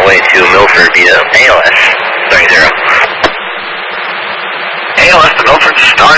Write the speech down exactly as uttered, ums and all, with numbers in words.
runway to Milford via A L S thirty. A L S to Milford, stop.